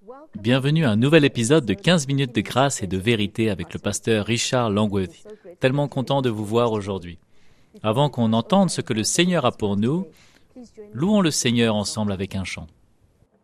Bienvenue à un nouvel épisode de 15 minutes de grâce et de vérité avec le pasteur Richard Longworthy. Tellement content de vous voir aujourd'hui. Avant qu'on entende ce que le Seigneur a pour nous, louons le Seigneur ensemble avec un chant.